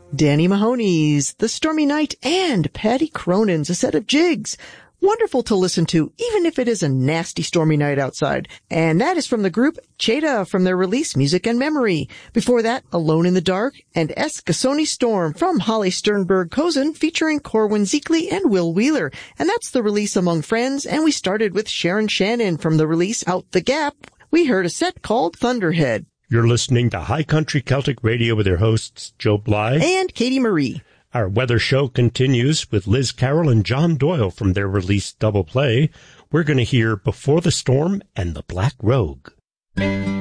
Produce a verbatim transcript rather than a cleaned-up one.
Danny Mahoney's The Stormy Night, and Patty Cronin's A Set of Jigs. Wonderful to listen to, even if it is a nasty stormy night outside. And that is from the group Cheda from their release Music and Memory. Before that, Alone in the Dark and Eskasoni Storm from Holly Sternberg Cozen featuring Corwin Zeekley and Will Wheeler. And that's the release Among Friends. And we started with Sharon Shannon from the release Out the Gap. We heard a set called Thunderhead. You're listening to High Country Celtic Radio with your hosts Joe Bly and Katie Marie. Our weather show continues with Liz Carroll and John Doyle from their release Double Play. We're going to hear Before the Storm and the Black Rogue.